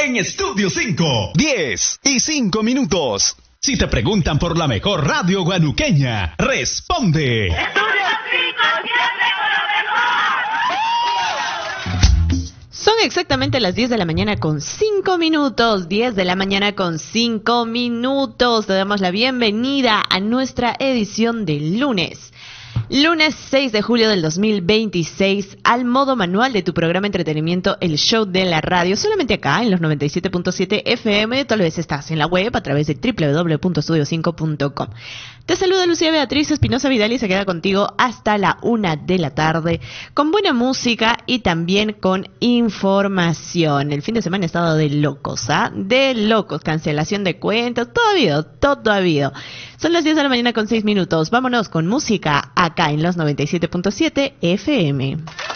En Estudio 5, 10 y 5 minutos. Si te preguntan por la mejor radio guanuqueña, responde. Estudio 5, siempre con lo mejor. Son exactamente las 10 de la mañana con 5 minutos. 10 de la mañana con 5 minutos. Te damos la bienvenida a nuestra edición de lunes. Lunes 6 de julio del 2026, al modo manual de tu programa entretenimiento, el show de la radio, solamente acá en los 97.7 FM, tal vez estás en la web a través de www.estudio5.com. Te saluda Lucía Beatriz Espinosa Vidal y se queda contigo hasta la 1 de la tarde, con buena música y también con información. El fin de semana ha estado de locos, ¿ah? De locos, cancelación de cuentas, todo ha habido. Son las 10 de la mañana con 6 minutos. Vámonos con música acá en los 97.7 FM.